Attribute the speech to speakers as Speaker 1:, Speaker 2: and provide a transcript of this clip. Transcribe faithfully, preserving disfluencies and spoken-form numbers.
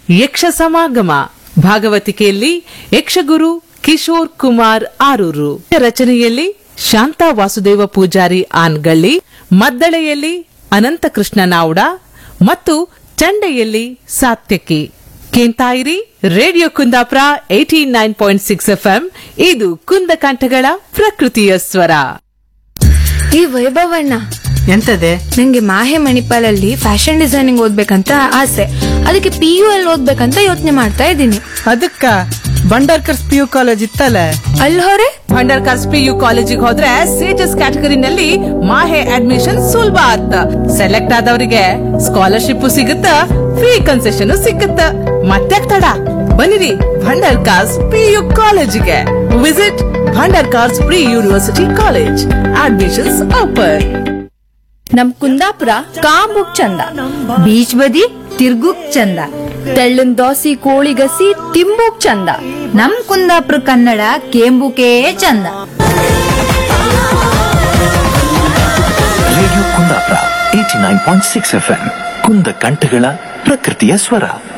Speaker 1: ಯಕ್ಷ ಸಮಾಗಮ ಭಾಗವತಿಕೆಯಲ್ಲಿ ಯಕ್ಷಗುರು ಕಿಶೋರ್ ಕುಮಾರ್ ಆರೂರು, ರಚನೆಯಲ್ಲಿ ಶಾಂತಾ ವಾಸುದೇವ ಪೂಜಾರಿ ಆನ್ಗಳ್ಳಿ, ಮದ್ದಳೆಯಲ್ಲಿ ಅನಂತಕೃಷ್ಣ ನಾವ್ಡ ಮತ್ತು ಚಂಡೆಯಲ್ಲಿ Satyaki. ಕೇಂತಾಯಿರಿ radio Kundapura eighty nine point six FM. ಇದು ಕುಂದಕಂಠಗಳ ಪ್ರಕೃತಿಯ ಸ್ವರ.
Speaker 2: ಈ ವೈಭವಣ್ಣ
Speaker 3: ಎಂತದೆ?
Speaker 2: ನಂಗೆ ಮಾಹೆ ಮಣಿಪಾಲಲ್ಲಿ ಫ್ಯಾಷನ್ ಡಿಸೈನಿಂಗ್ ಓದ್ಬೇಕಂತ ಆಸೆ. ಅದಕ್ಕೆ ಪಿ ಯು ಎಲ್ ಓದ್ಬೇಕಂತ ಯೋಚನೆ ಮಾಡ್ತಾ ಇದ್ದೀನಿ.
Speaker 3: ಅದಕ್ಕ ಬಂಡರ್ಕರ್ಸ್ ಪಿ ಯು ಕಾಲೇಜ್ ಇತ್ತಲ್ಲ,
Speaker 2: ಅಲ್ಲಿ ಹೊರೆ
Speaker 1: ಭಂಡಾರ್ಕರ್ಸ್ ಪಿ ಯು ಕಾಲೇಜಿಗೆ ಹೋದ್ರೆ ಸೇಜಸ್ ಕ್ಯಾಟಗರಿನಲ್ಲಿ ಮಾಹೆ ಅಡ್ಮಿಷನ್ ಸುಲಭ ಆತ್ತ. ಸೆಲೆಕ್ಟ್ ಆದವರಿಗೆ ಸ್ಕಾಲರ್ಶಿಪ್ ಸಿಗುತ್ತ, ಫ್ರೀ ಕನ್ಸೆಷನ್ ಸಿಗುತ್ತ. ಮತ್ತೆ ತಡ ಬನ್ನಿರಿ ಭಂಡಾರ್ಕರ್ಸ್ ಪಿ ಯು ಕಾಲೇಜಿಗೆ. Visit Bhandarkar's pre university college. Admissions open.
Speaker 4: ನಮ್ ಕುಂದಾಪುರ ಕಾಂಬುಕ್ ಚಂದ, ಬೀಚ್ ಬದಿ ತಿರ್ಗುಕ್ ಚಂದ, ತೆಳ್ಳನ್ ದೋಸಿ ಕೋಳಿಗಸಿ ತಿಂಬುಕ್ ಚಂದ. ನಮ್ ಕುಂದಾಪುರ ಕನ್ನಡ ಕೇಂಬುಕೇ ಚಂದ.
Speaker 5: Radio Kundapura eighty nine point six F M ಕುಂದ ಕಂಠಗಳ ಪ್ರಕೃತಿಯ ಸ್ವರ.